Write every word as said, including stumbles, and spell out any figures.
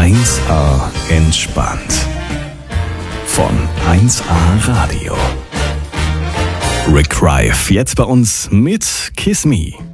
eins A entspannt. Von eins A Radio. Rick Rife jetzt bei uns mit Kiss Me.